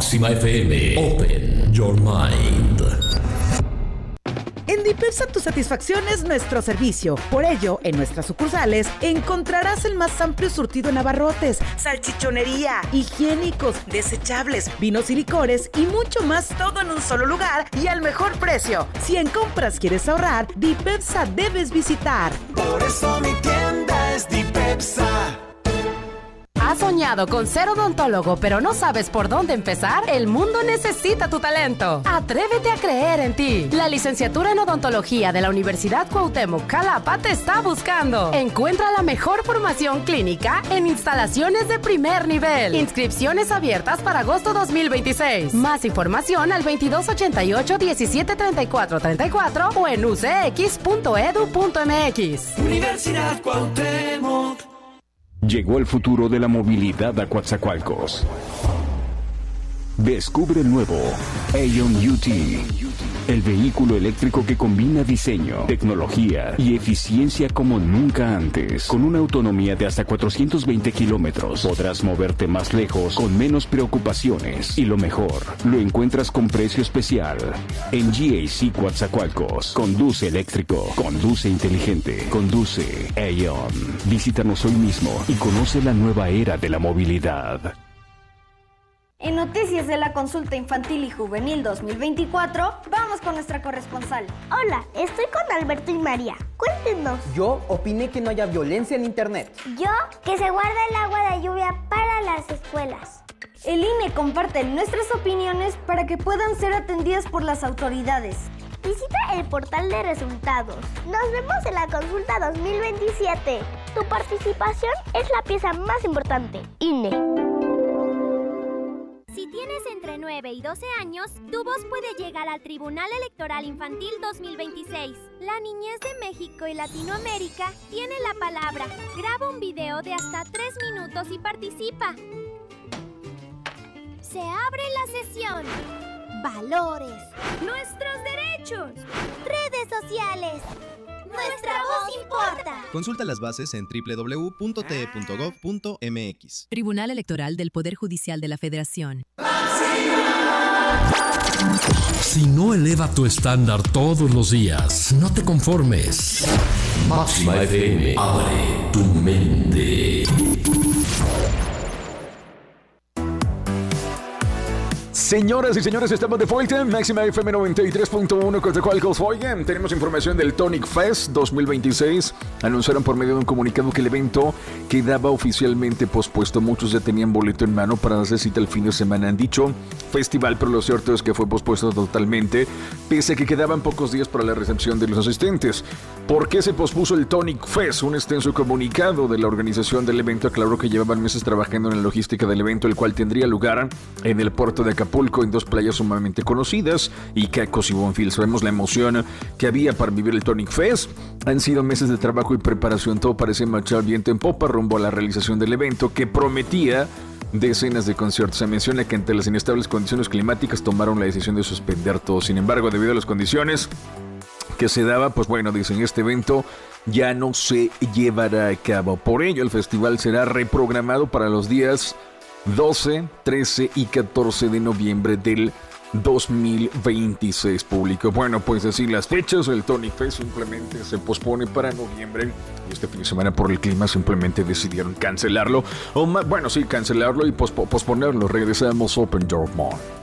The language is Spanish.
Máxima FM. Open your mind. En Dipepsa tu satisfacción es nuestro servicio. Por ello, en nuestras sucursales encontrarás el más amplio surtido en abarrotes, salchichonería, higiénicos, desechables, vinos y licores y mucho más, todo en un solo lugar y al mejor precio. Si en compras quieres ahorrar, Dipepsa debes visitar. Por eso mi tienda es Dipepsa. ¿Has soñado con ser odontólogo pero no sabes por dónde empezar? El mundo necesita tu talento. Atrévete a creer en ti. La licenciatura en odontología de la Universidad Cuauhtémoc Jalapa te está buscando. Encuentra la mejor formación clínica en instalaciones de primer nivel. Inscripciones abiertas para agosto 2026. Más información al 2288-173434 o en ucx.edu.mx. Universidad Cuauhtémoc. Llegó el futuro de la movilidad a Coatzacoalcos. Descubre el nuevo Aion UT, el vehículo eléctrico que combina diseño, tecnología y eficiencia como nunca antes. Con una autonomía de hasta 420 kilómetros, podrás moverte más lejos con menos preocupaciones. Y lo mejor, lo encuentras con precio especial. En GAC Coatzacoalcos, conduce eléctrico, conduce inteligente, conduce Aion. Visítanos hoy mismo y conoce la nueva era de la movilidad. En Noticias de la Consulta Infantil y Juvenil 2024, vamos con nuestra corresponsal. Hola, estoy con Alberto y María. Cuéntenos. Yo opiné que no haya violencia en internet. Yo, que se guarda el agua de lluvia para las escuelas. El INE comparte nuestras opiniones para que puedan ser atendidas por las autoridades. Visita el portal de resultados. Nos vemos en la consulta 2027. Tu participación es la pieza más importante. INE. Si tienes entre 9 y 12 años, tu voz puede llegar al Tribunal Electoral Infantil 2026. La niñez de México y Latinoamérica tiene la palabra. Graba un video de hasta 3 minutos y participa. Se abre la sesión. Valores. Nuestros derechos. Redes sociales. Nuestra voz importa. Consulta las bases en www.te.gov.mx. Tribunal Electoral del Poder Judicial de la Federación. Si no eleva tu estándar todos los días, no te conformes. Máxima FM, abre tu mente. Señoras y señores, estamos de vuelta en Máxima FM 93.1 Coatzacoalcos. Oigan, tenemos información del Tonic Fest 2026. Anunciaron por medio de un comunicado que el evento quedaba oficialmente pospuesto. Muchos ya tenían boleto en mano para darse cita el fin de semana en dicho festival, pero lo cierto es que fue pospuesto totalmente, pese a que quedaban pocos días para la recepción de los asistentes. ¿Por qué se pospuso el Tonic Fest? Un extenso comunicado de la organización del evento aclaró que llevaban meses trabajando en la logística del evento, el cual tendría lugar en el puerto de Acapulco, en dos playas sumamente conocidas, Icacos y Bonfil. Sabemos la emoción que había para vivir el Tonic Fest. Han sido meses de trabajo y preparación. Todo parece marchar viento en popa rumbo a la realización del evento, que prometía decenas de conciertos. Se menciona que ante las inestables condiciones climáticas tomaron la decisión de suspender todo. Sin embargo, debido a las condiciones que se daba, pues bueno, dicen, este evento ya no se llevará a cabo. Por ello, el festival será reprogramado para los días 12, 13 y 14 de noviembre del 2026, público. Bueno, pues así las fechas. El Tonic Fest simplemente se pospone para noviembre, y este fin de semana por el clima simplemente decidieron cancelarlo, o más, bueno, sí, cancelarlo y posponerlo. Regresamos, Open Your Mind.